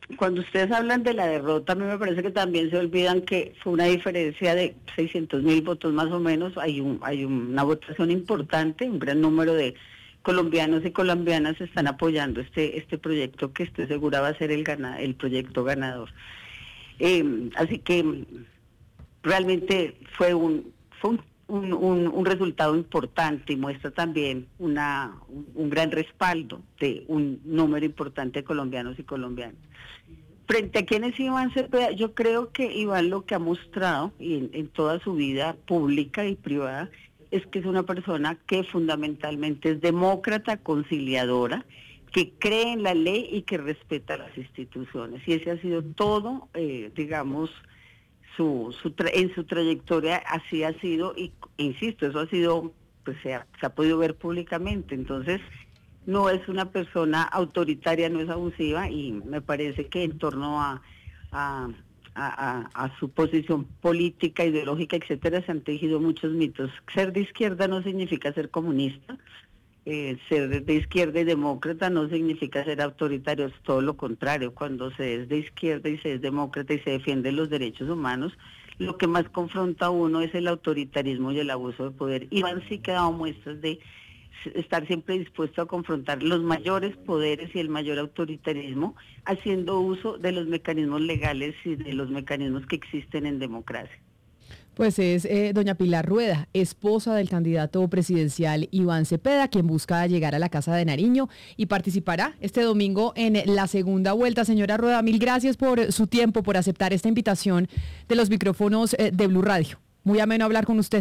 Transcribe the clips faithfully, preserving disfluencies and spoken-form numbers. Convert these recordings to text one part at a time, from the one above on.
cuando ustedes hablan de la derrota, a mí me parece que también se olvidan que fue una diferencia de seiscientos mil votos más o menos. Hay un, hay una votación importante, un gran número de colombianos y colombianas están apoyando este este proyecto que estoy segura va a ser el gana, el proyecto ganador. Eh, así que realmente fue un fue un, un, un, un resultado importante y muestra también una un, un gran respaldo de un número importante de colombianos y colombianas. Frente a quién es Iván Cepeda, yo creo que Iván lo que ha mostrado y en, en toda su vida pública y privada es que es una persona que fundamentalmente es demócrata, conciliadora, que cree en la ley y que respeta las instituciones. Y ese ha sido todo, eh, digamos, su, su tra- en su trayectoria así ha sido, y insisto, eso ha sido, pues se ha, se ha podido ver públicamente. Entonces, no es una persona autoritaria, no es abusiva, y me parece que en torno a... a A, a, a su posición política, ideológica, etcétera, se han tejido muchos mitos. Ser de izquierda no significa ser comunista, eh, ser de izquierda y demócrata no significa ser autoritario, es todo lo contrario. Cuando se es de izquierda y se es demócrata y se defienden los derechos humanos, lo que más confronta a uno es el autoritarismo y el abuso de poder. Iván sí que ha dado muestras de estar siempre dispuesto a confrontar los mayores poderes y el mayor autoritarismo, haciendo uso de los mecanismos legales y de los mecanismos que existen en democracia. Pues es eh, doña Pilar Rueda, esposa del candidato presidencial Iván Cepeda, quien busca llegar a la Casa de Nariño y participará este domingo en la segunda vuelta. Señora Rueda, mil gracias por su tiempo, por aceptar esta invitación de los micrófonos eh, de Blue Radio. Muy ameno hablar con usted.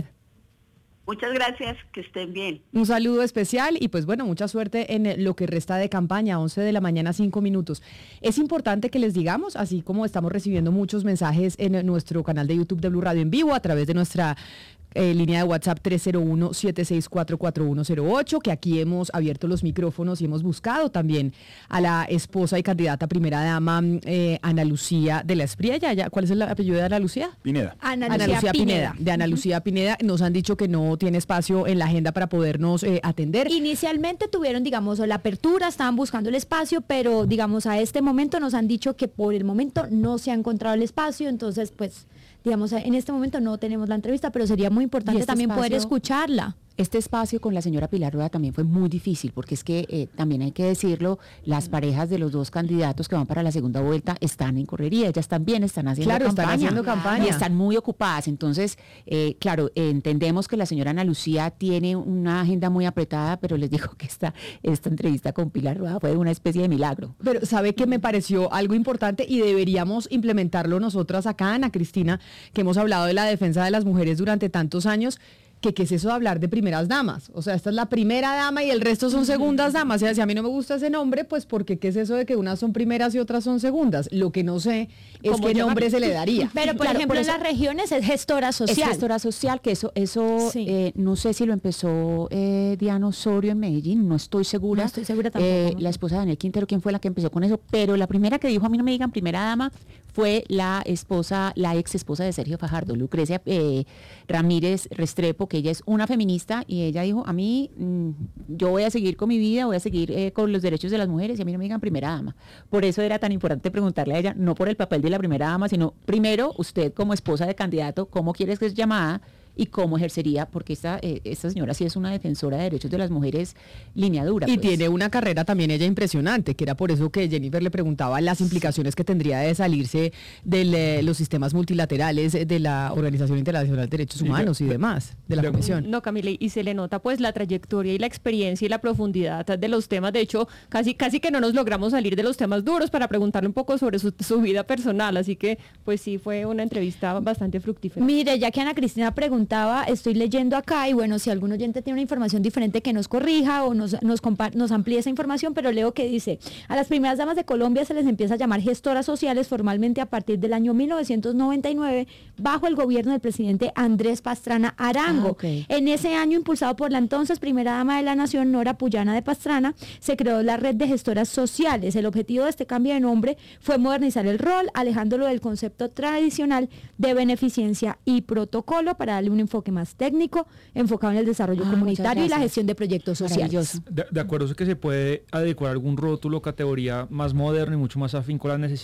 Muchas gracias, que estén bien. Un saludo especial y pues bueno, mucha suerte en lo que resta de campaña, once de la mañana, cinco minutos. Es importante que les digamos, así como estamos recibiendo muchos mensajes en nuestro canal de YouTube de Blue Radio en vivo, a través de nuestra Eh, línea de WhatsApp tres cero uno, siete seis cuatro, cuatro uno cero ocho, que aquí hemos abierto los micrófonos y hemos buscado también a la esposa y candidata a primera dama, eh, Ana Lucía de la Espriella. ¿Ya? ¿Cuál es el apellido de Ana Lucía? Pineda. Ana Lucía, Ana Lucía Pineda. Pineda. De Ana Lucía Pineda. Nos han dicho que no tiene espacio en la agenda para podernos eh, atender. Inicialmente tuvieron, digamos, la apertura, estaban buscando el espacio, pero, digamos, a este momento nos han dicho que por el momento no se ha encontrado el espacio, entonces, pues... digamos, en este momento no tenemos la entrevista, pero sería muy importante este también espacio, poder escucharla. Este espacio con la señora Pilar Rueda también fue muy difícil, porque es que eh, también hay que decirlo, las parejas de los dos candidatos que van para la segunda vuelta están en correría, ellas también están haciendo claro, campaña. Están haciendo campaña. Y están muy ocupadas, entonces, eh, claro, eh, entendemos que la señora Ana Lucía tiene una agenda muy apretada, pero les digo que esta, esta entrevista con Pilar Rueda fue una especie de milagro. Pero ¿sabe qué me pareció algo importante y deberíamos implementarlo nosotras acá, Ana Cristina, que hemos hablado de la defensa de las mujeres durante tantos años? Que qué es eso de hablar de primeras damas, o sea, esta es la primera dama y el resto son segundas damas, o sea, si a mí no me gusta ese nombre, pues porque qué es eso de que unas son primeras y otras son segundas, lo que no sé es qué nombre se le daría. Pero por claro, ejemplo por eso, en las regiones es gestora social. Es gestora social, que eso, eso sí. eh, no sé si lo empezó eh, Diana Osorio en Medellín, no estoy segura. No estoy segura tampoco. Eh, la esposa de Daniel Quintero, ¿quién fue la que empezó con eso? Pero la primera que dijo, a mí no me digan primera dama, fue la esposa, la ex esposa de Sergio Fajardo, Lucrecia eh, Ramírez Restrepo, que ella es una feminista y ella dijo, a mí, mmm, yo voy a seguir con mi vida, voy a seguir eh, con los derechos de las mujeres y a mí no me digan primera dama. Por eso era tan importante preguntarle a ella, no por el papel de la primera dama, sino primero, usted como esposa de candidato, ¿cómo quiere que es llamada? Y cómo ejercería, porque esta, eh, esta señora sí es una defensora de derechos de las mujeres línea dura. Y pues. tiene una carrera también ella impresionante, que era por eso que Jennifer le preguntaba las implicaciones que tendría de salirse de eh, los sistemas multilaterales de la Organización Internacional de Derechos Humanos y, y demás, de la pero, Comisión. No, Camila, y se le nota pues la trayectoria y la experiencia y la profundidad de los temas. De hecho, casi casi que no nos logramos salir de los temas duros para preguntarle un poco sobre su, su vida personal, así que pues sí fue una entrevista bastante fructífera. Mire, ya que Ana Cristina preguntaba, estoy leyendo acá y bueno, si algún oyente tiene una información diferente que nos corrija o nos, nos, nos amplíe esa información, pero leo que dice, a las primeras damas de Colombia se les empieza a llamar gestoras sociales formalmente a partir del año mil novecientos noventa y nueve bajo el gobierno del presidente Andrés Pastrana Arango. Ah, okay. En ese año, impulsado por la entonces primera dama de la nación, Nora Puyana de Pastrana, se creó la red de gestoras sociales. El objetivo de este cambio de nombre fue modernizar el rol, alejándolo del concepto tradicional de beneficencia y protocolo para darle un enfoque más técnico, enfocado en el desarrollo ah, comunitario y la gestión de proyectos sociales. De, de acuerdo, es que se puede adecuar algún rótulo, categoría más moderno y mucho más afín con las necesidades